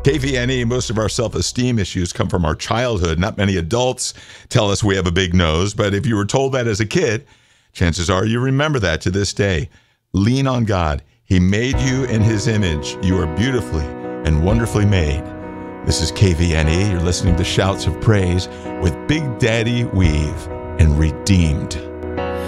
KVNE, most of our self-esteem issues come from our childhood. Not many adults tell us we have a big nose, but if you were told that as a kid, chances are you remember that to this day. Lean on God. He made you in his image. You are beautifully and wonderfully made. This is KVNE. You're listening to Shouts of Praise with Big Daddy Weave and Redeemed.